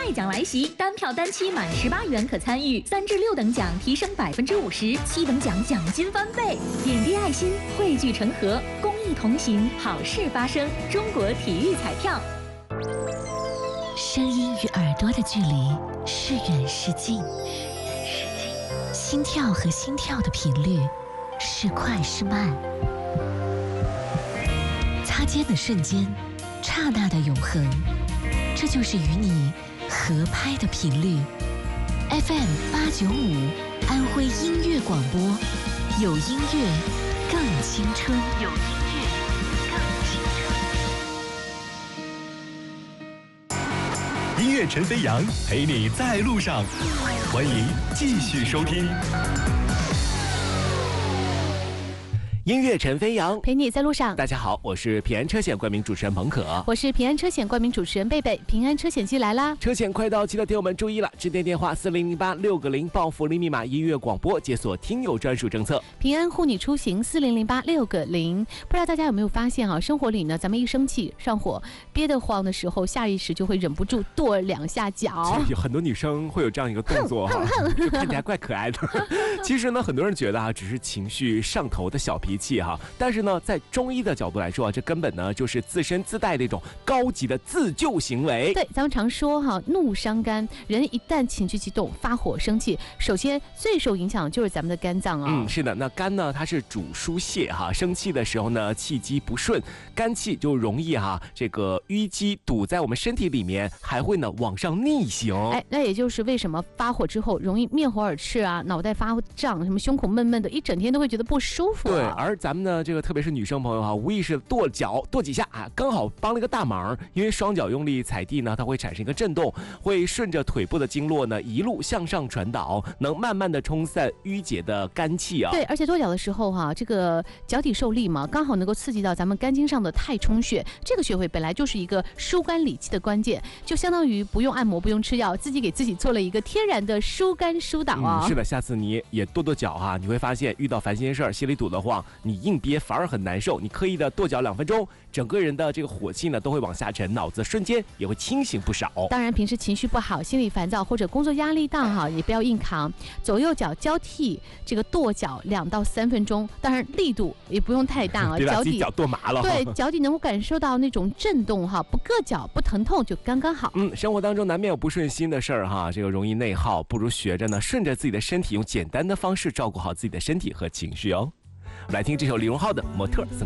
快奖来袭，单票单期满18元可参与，3至6等奖提升50%，7等奖奖金翻倍。点滴爱心，汇聚成河，公益同行，好事发生。中国体育彩票。 声音与耳朵的距离是远是近，心跳和心跳的频率是快是慢，擦肩的瞬间，刹那的永恒，这就是与你合拍的频率。FM895安徽音乐广播，有音乐更青春，有音乐更青春。音乐陈飞扬陪你在路上，欢迎继续收听。音乐陈飞扬陪你在路上。 大家好，我是平安车险冠名主持人彭可， 我是平安车险冠名主持人贝贝。平安车险季来啦！ 车险快到期的听友们注意了，致电电话4008-6个0报福利密码音乐广播，解锁听友专属政策。 平安护你出行4008-6个0。不知道大家有没有发现啊？生活里呢，咱们一生气上火憋得慌的时候，下意识就会忍不住跺2下脚。 有很多女生会有这样一个动作哈，就看起来怪可爱的。其实呢，很多人觉得啊，只是情绪上头的小脾气哈，但是呢，在中医的角度来说啊，这根本呢就是自身自带的一种高级的自救行为。 对，咱们常说哈，怒伤肝，人一旦情绪激动、发火、生气，首先最受影响的就是咱们的肝脏啊。 是的，那肝呢，它是主疏泄哈，生气的时候呢，气机不顺，肝气就容易这个淤积堵在我们身体里面，还会呢往上逆行。 那也就是为什么发火之后容易面红耳赤啊，脑袋发胀，什么胸口闷闷的，一整天都会觉得不舒服。 对，而咱们呢，这个特别是女生朋友无意识的跺脚跺几下啊，刚好帮了一个大忙。因为双脚用力踩地呢，它会产生一个震动，会顺着腿部的经络呢一路向上传导，能慢慢的冲散淤结的肝气啊。 对，而且跺脚的时候这个脚底受力嘛，刚好能够刺激到咱们肝经上的太冲穴，这个穴位本来就是一个疏肝理气的关键，就相当于不用按摩不用吃药，自己给自己做了一个天然的疏肝疏导啊。 是的，下次你也跺跺脚你会发现遇到烦心事儿心里堵得慌，你硬憋反而很难受，你刻意的跺脚2分钟，整个人的这个火气呢都会往下沉，脑子瞬间也会清醒不少。 当然平时情绪不好，心理烦躁或者工作压力大也不要硬扛，左右脚交替这个跺脚2到3分钟，当然力度也不用太大别把自己脚跺麻了。 对，脚底能够感受到那种震动不硌脚不疼痛就刚刚好。 生活当中难免有不顺心的事儿这个容易内耗，不如学着呢顺着自己的身体，用简单的方式照顾好自己的身体和情绪哦。我们来听这首李荣浩的《模特》送